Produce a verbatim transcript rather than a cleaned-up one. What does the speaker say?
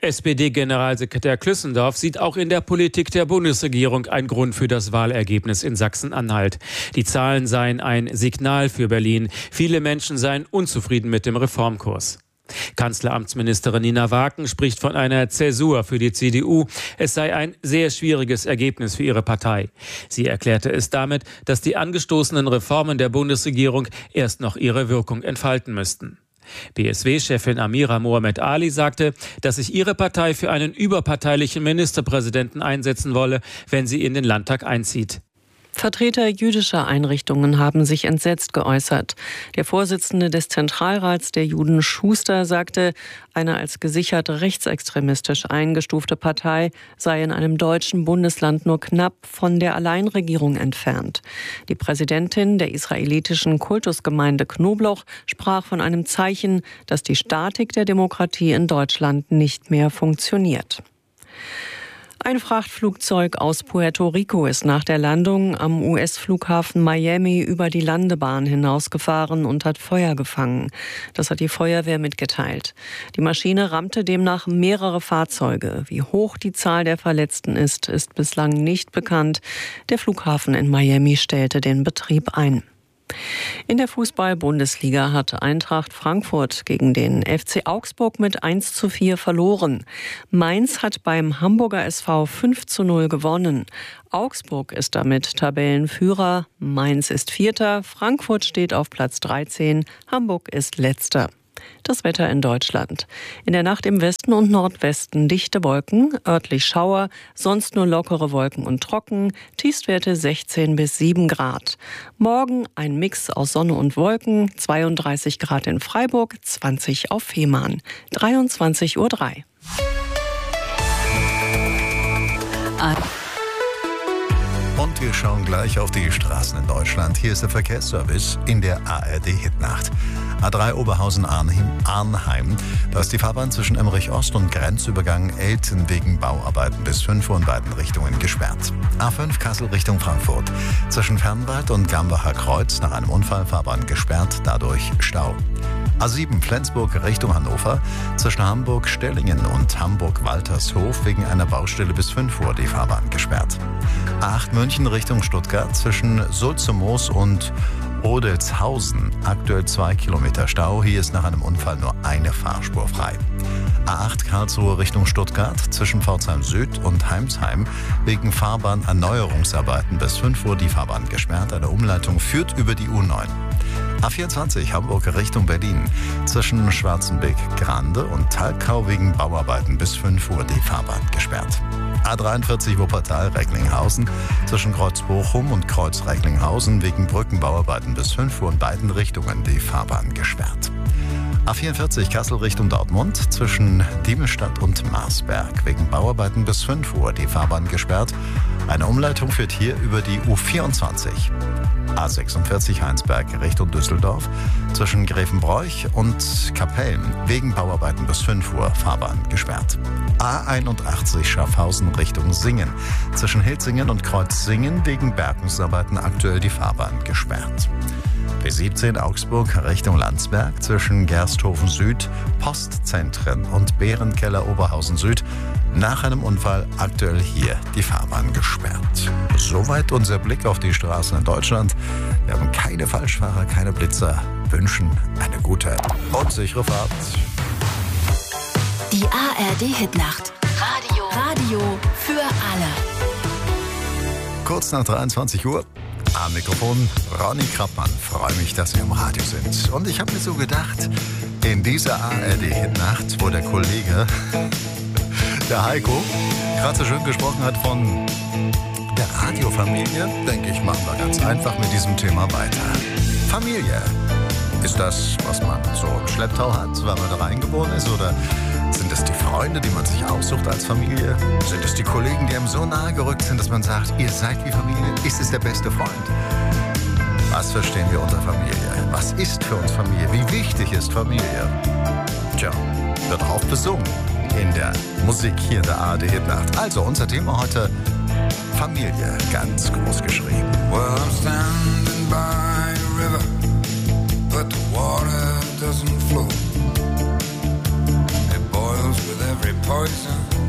S P D-Generalsekretär Klüssendorf sieht auch in der Politik der Bundesregierung einen Grund für das Wahlergebnis in Sachsen-Anhalt. Die Zahlen seien ein Signal für Berlin. Viele Menschen seien unzufrieden mit dem Reformkurs. Kanzleramtsministerin Nina Waken spricht von einer Zäsur für die C D U. Es sei ein sehr schwieriges Ergebnis für ihre Partei. Sie erklärte es damit, dass die angestoßenen Reformen der Bundesregierung erst noch ihre Wirkung entfalten müssten. B S W-Chefin Amira Mohamed Ali sagte, dass sich ihre Partei für einen überparteilichen Ministerpräsidenten einsetzen wolle, wenn sie in den Landtag einzieht. Vertreter jüdischer Einrichtungen haben sich entsetzt geäußert. Der Vorsitzende des Zentralrats der Juden, Schuster, sagte, eine als gesichert rechtsextremistisch eingestufte Partei sei in einem deutschen Bundesland nur knapp von der Alleinregierung entfernt. Die Präsidentin der israelitischen Kultusgemeinde Knobloch sprach von einem Zeichen, dass die Statik der Demokratie in Deutschland nicht mehr funktioniert. Ein Frachtflugzeug aus Puerto Rico ist nach der Landung am U S-Flughafen Miami über die Landebahn hinausgefahren und hat Feuer gefangen. Das hat die Feuerwehr mitgeteilt. Die Maschine rammte demnach mehrere Fahrzeuge. Wie hoch die Zahl der Verletzten ist, ist bislang nicht bekannt. Der Flughafen in Miami stellte den Betrieb ein. In der Fußball-Bundesliga hat Eintracht Frankfurt gegen den F C Augsburg mit eins zu vier verloren. Mainz hat beim Hamburger S V fünf zu null gewonnen. Augsburg ist damit Tabellenführer, Mainz ist Vierter, Frankfurt steht auf Platz dreizehn, Hamburg ist Letzter. Das Wetter in Deutschland. In der Nacht im Westen und Nordwesten dichte Wolken, örtlich Schauer, sonst nur lockere Wolken und trocken, Tiefstwerte sechzehn bis sieben Grad. Morgen ein Mix aus Sonne und Wolken, zweiunddreißig Grad in Freiburg, zwanzig auf Fehmarn, dreiundzwanzig Uhr drei. Und wir schauen gleich auf die Straßen in Deutschland. Hier ist der Verkehrsservice in der A R D-Hitnacht. A drei Oberhausen-Arnheim. Da ist die Fahrbahn zwischen Emmerich Ost und Grenzübergang Elten wegen Bauarbeiten bis fünf Uhr in beiden Richtungen gesperrt. A fünf Kassel Richtung Frankfurt. Zwischen Fernwald und Gambacher Kreuz nach einem Unfall Fahrbahn gesperrt, dadurch Stau. A sieben Flensburg Richtung Hannover. Zwischen Hamburg-Stellingen und Hamburg-Waltershof wegen einer Baustelle bis fünf Uhr die Fahrbahn gesperrt. A acht München Richtung Stuttgart. Zwischen Sulzemoos und Odelshausen aktuell zwei Kilometer Stau. Hier ist nach einem Unfall nur eine Fahrspur frei. A acht Karlsruhe Richtung Stuttgart. Zwischen Pforzheim Süd und Heimsheim wegen Fahrbahnerneuerungsarbeiten bis fünf Uhr die Fahrbahn gesperrt. Eine Umleitung führt über die U neun. A vierundzwanzig Hamburg Richtung Berlin. Zwischen Schwarzenbeck-Grande und Talkau wegen Bauarbeiten bis fünf Uhr die Fahrbahn gesperrt. A dreiundvierzig Wuppertal-Recklinghausen. Zwischen Kreuz Bochum und Kreuz Recklinghausen wegen Brückenbauarbeiten bis fünf Uhr in beiden Richtungen die Fahrbahn gesperrt. A vierundvierzig Kassel Richtung Dortmund. Zwischen Diemelstadt und Marsberg wegen Bauarbeiten bis fünf Uhr die Fahrbahn gesperrt. Eine Umleitung führt hier über die U vierundzwanzig. A sechsundvierzig Heinsberg Richtung Düsseldorf. Zwischen Grevenbroich und Kapellen wegen Bauarbeiten bis fünf Uhr Fahrbahn gesperrt. A einundachtzig Schaffhausen Richtung Singen. Zwischen Hilzingen und Kreuzsingen wegen Bergungsarbeiten aktuell die Fahrbahn gesperrt. B siebzehn Augsburg Richtung Landsberg. Zwischen Gersthofen Süd, Postzentren und Bärenkeller Oberhausen Süd nach einem Unfall aktuell hier die Fahrbahn gesperrt. Soweit unser Blick auf die Straßen in Deutschland. Wir haben keine Falschfahrer, keine Blitzer. Wünschen eine gute und sichere Fahrt. Die A R D-Hitnacht. Radio. Radio für alle. Kurz nach dreiundzwanzig Uhr. Am Mikrofon Ronny Krappmann. Freue mich, dass Sie im Radio sind. Und ich habe mir so gedacht, in dieser A R D-Hitnacht, wo der Kollege, der Heiko, gerade so schön gesprochen hat von der Radiofamilie, denke ich, machen wir ganz einfach mit diesem Thema weiter. Familie. Ist das, was man so im Schlepptau hat, weil man da reingeboren ist? Oder sind es die Freunde, die man sich aussucht als Familie? Sind es die Kollegen, die einem so nahe gerückt sind, dass man sagt, ihr seid wie Familie? Ist es der beste Freund? Was verstehen wir unter Familie? Was ist für uns Familie? Wie wichtig ist Familie? Tja, wird auch besungen in der Musik hier in der A R D-Hitnacht. Also unser Thema heute, Familie, ganz groß geschrieben. Well, I'm standing by a river, but the water doesn't flow. It boils with every part poison.